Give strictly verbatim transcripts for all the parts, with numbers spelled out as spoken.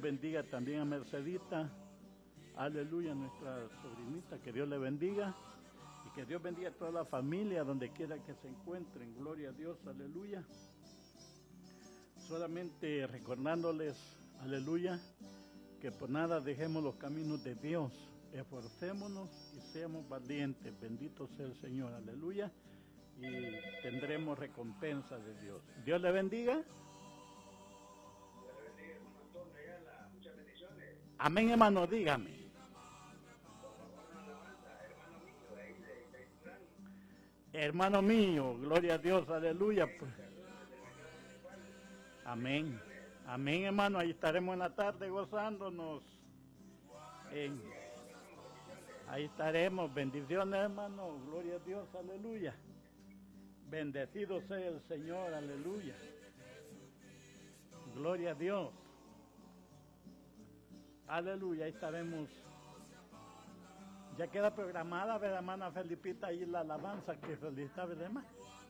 bendiga también a Mercedita, aleluya, nuestra sobrinita, que Dios le bendiga. Y que Dios bendiga a toda la familia, donde quiera que se encuentren, gloria a Dios, aleluya. Solamente recordándoles, aleluya, que por nada dejemos los caminos de Dios, esforcémonos y seamos valientes, bendito sea el Señor, aleluya, y tendremos recompensa de Dios. Dios le bendiga. Amén, hermano, dígame. Hermano mío, gloria a Dios, aleluya. Pues. Amén, amén, hermano, ahí estaremos en la tarde gozándonos. En... Ahí estaremos, bendiciones, hermano, gloria a Dios, aleluya. Bendecido sea el Señor, aleluya. Gloria a Dios. Aleluya, ahí estaremos. Ya queda programada, ¿verdad, hermana Felipita, ahí la alabanza que felicita, ¿verdad, hermano?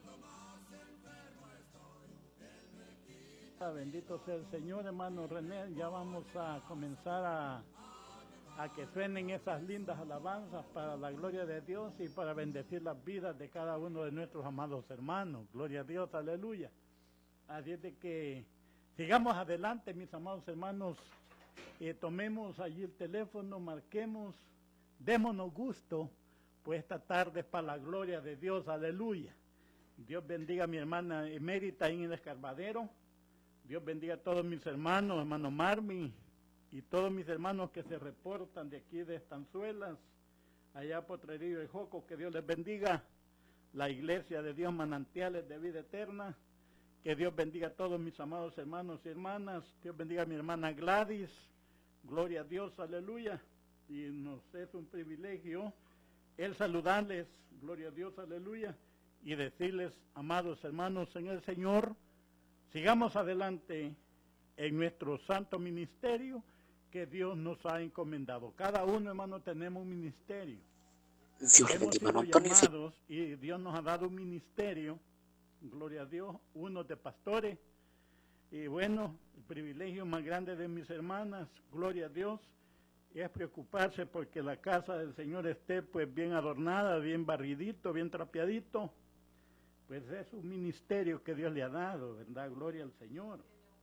Bendito sea el Señor, hermano René. Ya vamos a comenzar a, a que suenen esas lindas alabanzas para la gloria de Dios y para bendecir las vidas de cada uno de nuestros amados hermanos. Gloria a Dios, aleluya. Así es de que sigamos adelante, mis amados hermanos. Eh, tomemos allí el teléfono, marquemos, démonos gusto, pues esta tarde es para la gloria de Dios, aleluya. Dios bendiga a mi hermana emérita en el Escarbadero. Dios bendiga a todos mis hermanos, hermano Marmi, y todos mis hermanos que se reportan de aquí de Estanzuelas, allá Potrerillo y Joco, que Dios les bendiga. La iglesia de Dios, manantiales de vida eterna, que Dios bendiga a todos mis amados hermanos y hermanas. Dios bendiga a mi hermana Gladys, gloria a Dios, aleluya. Y nos es un privilegio el saludarles, gloria a Dios, aleluya, y decirles, amados hermanos en el Señor, sigamos adelante en nuestro santo ministerio que Dios nos ha encomendado. Cada uno, hermano, tenemos un ministerio. Dios le bendiga, hermano Antonio. Llamados, y Dios nos ha dado un ministerio, gloria a Dios, uno de pastores. Y bueno, el privilegio más grande de mis hermanas, gloria a Dios, es preocuparse porque la casa del Señor esté pues bien adornada, bien barridito, bien trapeadito. Pues es un ministerio que Dios le ha dado, ¿verdad? Gloria al Señor.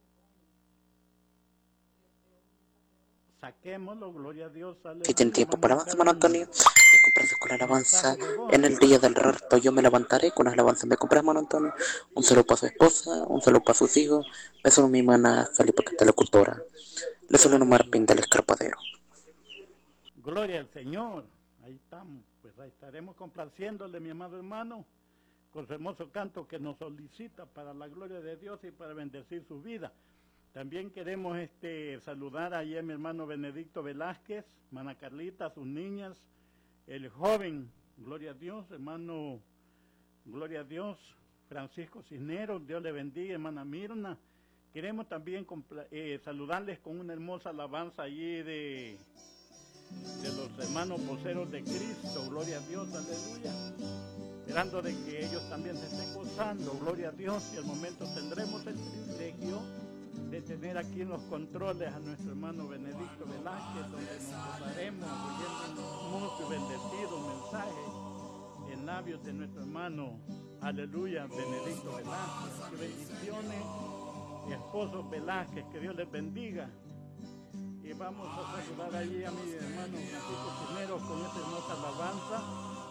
Saquémoslo, gloria a Dios. Que tiene tiempo para más, hermano Antonio. Me compraste con la alabanza. En el día del rapto yo me levantaré. Con las alabanzas me compré, hermano Antonio. Un saludo para su esposa, un saludo para sus hijos. Beso a mi hermana Felipe, que está locutora. Le saludo a Marpín del Escarpadero. Gloria al Señor. Ahí estamos. Pues ahí estaremos complaciéndole, mi amado hermano, con su hermoso canto que nos solicita para la gloria de Dios y para bendecir su vida. También queremos este, saludar ahí a mi hermano Benedicto Velázquez, hermana Carlita, sus niñas, el joven, gloria a Dios, hermano, gloria a Dios, Francisco Cisneros, Dios le bendiga, hermana Mirna. Queremos también eh, saludarles con una hermosa alabanza allí de, de los hermanos voceros de Cristo, gloria a Dios, aleluya. Esperando de que ellos también se estén gozando, gloria a Dios, y al momento tendremos el privilegio de tener aquí en los controles a nuestro hermano Benedicto Velázquez, donde nos gozaremos oyendo un hermoso y bendecido mensaje en labios de nuestro hermano, aleluya, Benedicto Velázquez. Que bendiciones, esposos Velázquez, que Dios les bendiga. Y vamos a saludar allí a mi hermano Francisco Cisneros con esta hermosa alabanza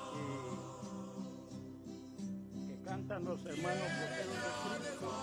eh, que cantan los hermanos voceros de Cristo.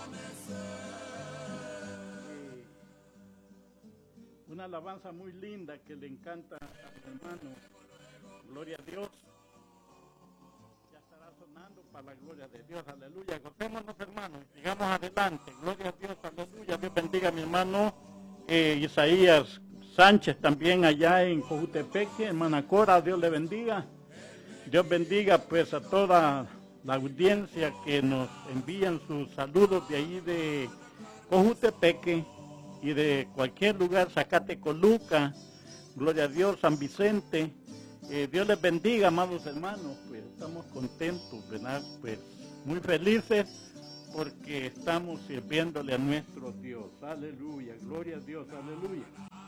Una alabanza muy linda que le encanta a mi hermano. Gloria a Dios. Ya estará sonando para la gloria de Dios. Aleluya. Gocémonos, hermanos. Sigamos adelante. Gloria a Dios. Aleluya. Dios bendiga a mi hermano eh, Isaías Sánchez, también allá en Cojutepeque. Hermana Cora, Dios le bendiga. Dios bendiga pues a toda la audiencia que nos envían sus saludos de ahí de Cojutepeque y de cualquier lugar, Zacatecoluca, gloria a Dios, San Vicente. Eh, Dios les bendiga, amados hermanos, pues estamos contentos, ¿verdad? Pues muy felices porque estamos sirviéndole a nuestro Dios. Aleluya, gloria a Dios, aleluya.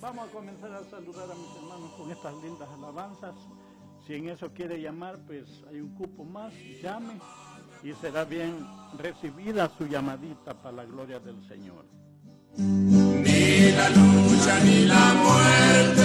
Vamos a comenzar a saludar a mis hermanos con estas lindas alabanzas. Si en eso quiere llamar, pues hay un cupo más, llame y será bien recibida su llamadita para la gloria del Señor. Ni la lucha ni la muerte